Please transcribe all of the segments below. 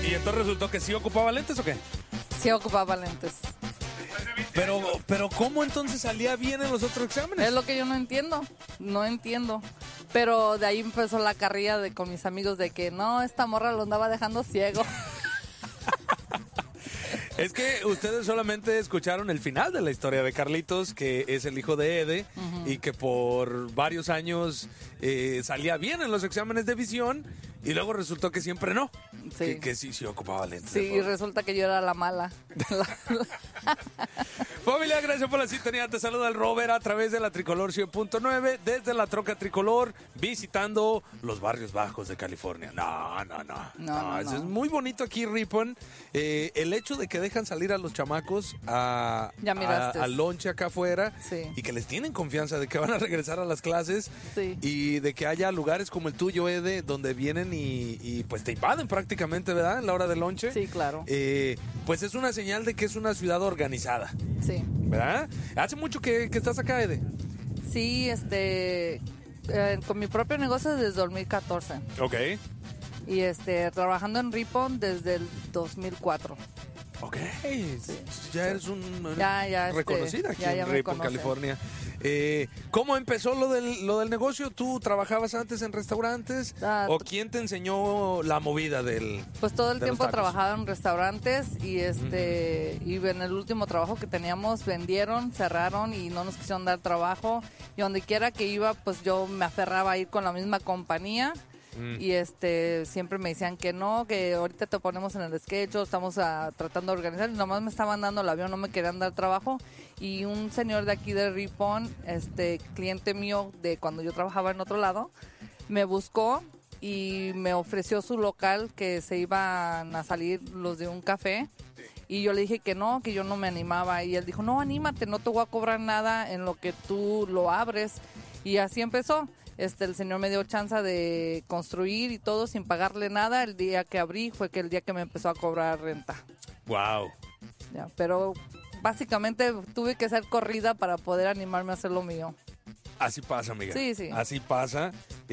¿Y entonces resultó que sí ocupaba lentes o qué? Sí ocupaba lentes. Pero ¿cómo entonces salía bien en los otros exámenes? Es lo que yo no entiendo. Pero de ahí empezó la carrilla con mis amigos de que no, esta morra lo andaba dejando ciego. Es que ustedes solamente escucharon el final de la historia de Carlitos, que es el hijo de Ede, y que por varios años salía bien en los exámenes de visión, y luego resultó que siempre no. Sí. Que sí ocupaba lentes. Sí, y resulta que yo era la mala. Familia, gracias por la sintonía. Te saluda el Robert a través de la Tricolor 100.9 desde la Troca Tricolor, visitando los barrios bajos de California. No. Es muy bonito aquí, Ripon. El hecho de que dejan salir a los chamacos al lonche acá afuera, sí, y que les tienen confianza de que van a regresar a las clases, sí, y de que haya lugares como el tuyo, Ede, donde vienen y pues te invaden prácticamente, ¿verdad? En la hora del lonche. Sí, claro. Pues es una señal de que es una ciudad organizada. Sí. ¿Verdad? ¿Hace mucho que estás acá, Ede? Sí, con mi propio negocio desde 2014. Ok. Y trabajando en Ripon desde el 2004. Ok. Sí. Ya eres reconocida aquí en Ripon, California. ¿Cómo empezó lo del negocio? ¿Tú trabajabas antes en restaurantes? ¿O quién te enseñó la movida del Pues todo el tiempo trabajaba en restaurantes y y en el último trabajo que teníamos vendieron, cerraron y no nos quisieron dar trabajo. Y donde quiera que iba, pues yo me aferraba a ir con la misma compañía. Y siempre me decían que no, que ahorita te ponemos en el sketch, estamos tratando de organizar, y nomás me estaban dando el avión, no me querían dar trabajo. Y un señor de aquí de Ripon, cliente mío de cuando yo trabajaba en otro lado, me buscó y me ofreció su local, que se iban a salir los de un café. Y yo le dije que no, que yo no me animaba. Y él dijo, no, anímate, no te voy a cobrar nada en lo que tú lo abres. Y así empezó. El señor me dio chance de construir y todo sin pagarle nada. El día que abrí fue el día que me empezó a cobrar renta. Wow. Ya, pero básicamente tuve que ser corrida para poder animarme a hacer lo mío. Así pasa, amiga. Sí. Así pasa.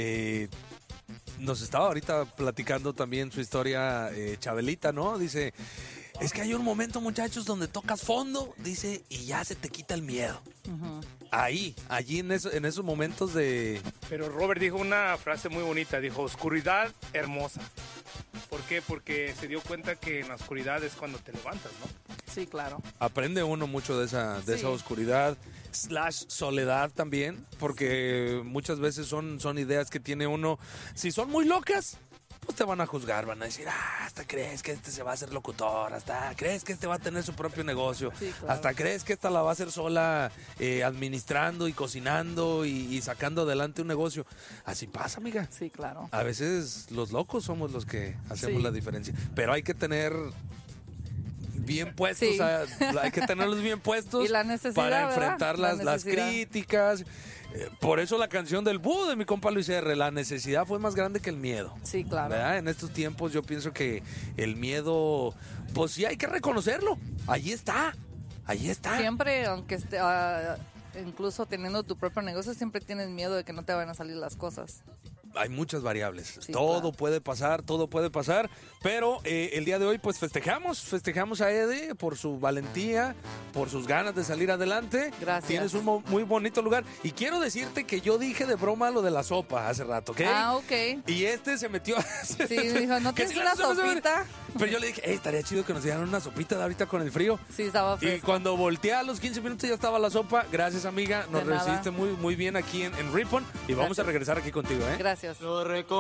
Nos estaba ahorita platicando también su historia Chabelita, ¿no? Dice, es que hay un momento, muchachos, donde tocas fondo, dice, y ya se te quita el miedo. Allí en esos momentos de... Pero Robert dijo una frase muy bonita, dijo, oscuridad hermosa. ¿Por qué? Porque se dio cuenta que en la oscuridad es cuando te levantas, ¿no? Sí, claro. Aprende uno mucho de esa oscuridad / soledad también, porque muchas veces son ideas que tiene uno. Si son muy locas, pues te van a juzgar, van a decir, hasta crees que se va a hacer locutor, hasta crees que va a tener su propio negocio, sí, claro, hasta crees que esta la va a hacer sola, administrando y cocinando y sacando adelante un negocio. Así pasa, amiga. Sí, claro. A veces los locos somos los que hacemos la diferencia, pero hay que tener bien puestos, hay que tenerlos bien puestos y la necesidad, para enfrentar las críticas. Por eso la canción del Búho de mi compa Luis R., la necesidad fue más grande que el miedo. Sí, claro. ¿Verdad? En estos tiempos yo pienso que el miedo, pues sí hay que reconocerlo. Ahí está. Siempre, aunque incluso teniendo tu propio negocio, siempre tienes miedo de que no te vayan a salir las cosas. Hay muchas variables, sí, todo claro, puede pasar, pero el día de hoy pues festejamos a Ede por su valentía, por sus ganas de salir adelante. Gracias. Tienes un muy bonito lugar, y quiero decirte que yo dije de broma lo de la sopa hace rato, ¿ok? Ok. Y se metió... Sí, dijo, ¿no tienes una sopita? Pero yo le dije, estaría chido que nos dieran una sopita de ahorita con el frío. Sí, estaba fresco. Y cuando volteé a los 15 minutos ya estaba la sopa. Gracias, amiga, nos De nada. recibiste muy bien aquí en Ripon, y vamos a regresar aquí contigo, ¿eh? Gracias.